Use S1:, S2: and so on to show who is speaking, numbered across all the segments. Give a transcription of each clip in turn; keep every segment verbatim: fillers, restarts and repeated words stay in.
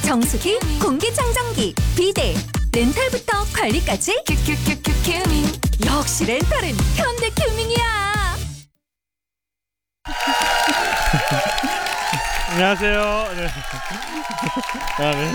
S1: 정수기, 공기청정기, 비데, 렌탈부터 관리까지 큐큐큐큐 큐밍. 역시 렌탈은 현대 큐밍이야.
S2: 안녕하세요. 네. 아, 네.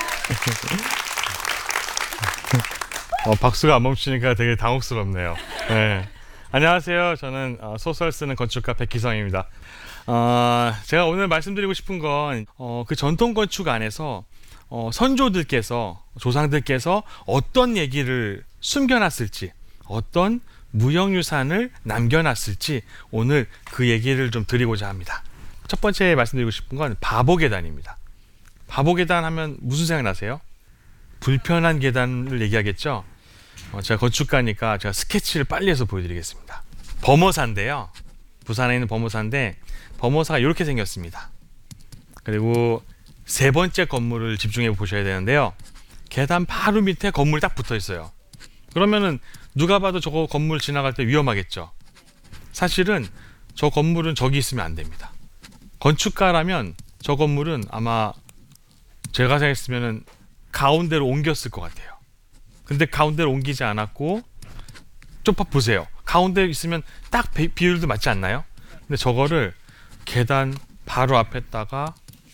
S2: 어, 박수가 안 멈추니까 되게 당혹스럽네요. 네. 안녕하세요. 저는 어, 소설 쓰는 건축가 백희성입니다. 어, 제가 오늘 말씀드리고 싶은 건 어, 그 전통 건축 안에서 어, 선조들께서, 조상들께서 어떤 얘기를 숨겨놨을지, 어떤 무형유산을 남겨놨을지 오늘 그 얘기를 좀 드리고자 합니다. 첫 번째 말씀드리고 싶은 건 바보계단입니다. 바보계단 하면 무슨 생각 나세요? 불편한 계단을 얘기하겠죠? 어, 제가 건축가니까 제가 스케치를 빨리 해서 보여드리겠습니다. 범어사인데요. 부산에 있는 범어사인데 범어사가 이렇게 생겼습니다. 그리고 세 번째 건물을 집중해 보셔야 되는데요. 계단 바로 밑에 건물이 딱 붙어 있어요. 그러면은 누가 봐도 저거 건물 지나갈 때 위험하겠죠. 사실은 저 건물은 저기 있으면 안 됩니다. 건축가라면 저 건물은 아마 제가 생각했으면은 가운데로 옮겼을 것 같아요. 근데 가운데로 옮기지 않았고, 좀 보세요. 가운데 있으면 딱 비, 비율도 맞지 않나요? 근데 저거를 계단 바로 앞에다가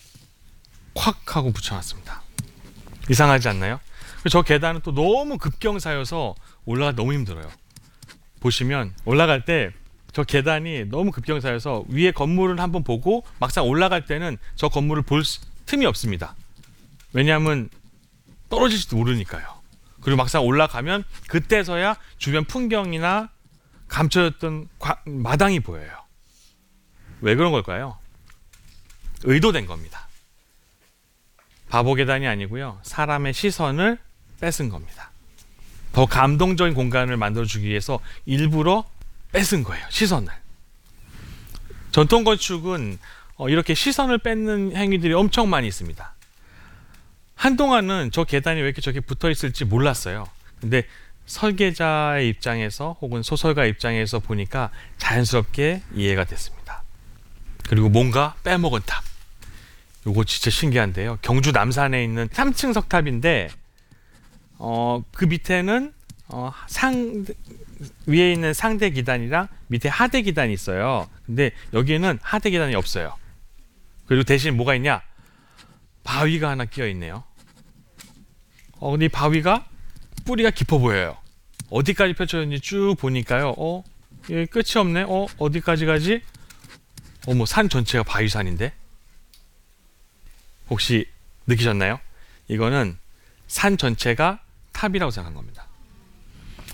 S2: 콱 하고 붙여놨습니다. 이상하지 않나요? 저 계단은 또 너무 급경사여서 올라가 너무 힘들어요. 보시면 올라갈 때 저 계단이 너무 급경사여서 위에 건물을 한번 보고 막상 올라갈 때는 저 건물을 볼 틈이 없습니다. 왜냐하면 떨어질지도 모르니까요. 그리고 막상 올라가면 그때서야 주변 풍경이나 감춰졌던 과, 마당이 보여요. 왜 그런 걸까요? 의도된 겁니다. 바보 계단이 아니고요. 사람의 시선을 뺏은 겁니다. 더 감동적인 공간을 만들어주기 위해서 일부러 뺏은 거예요. 시선을. 전통 건축은 어, 이렇게 시선을 뺏는 행위들이 엄청 많이 있습니다. 한동안은 저 계단이 왜 이렇게 저렇게 붙어 있을지 몰랐어요. 근데 설계자의 입장에서 혹은 소설가 입장에서 보니까 자연스럽게 이해가 됐습니다. 그리고 뭔가 빼먹은 탑. 요거 진짜 신기한데요. 경주 남산에 있는 삼 층 석탑인데 어, 그 밑에는 어, 상 위에 있는 상대 기단이랑 밑에 하대 기단이 있어요. 근데 여기에는 하대 기단이 없어요. 그리고 대신 뭐가 있냐? 바위가 하나 끼어 있네요. 어, 근데 이 바위가 뿌리가 깊어 보여요. 어디까지 펼쳐졌는지 쭉 보니까요. 어, 여기 끝이 없네. 어, 어디까지 가지? 어머, 산 전체가 바위산인데? 혹시 느끼셨나요? 이거는 산 전체가 탑이라고 생각한 겁니다.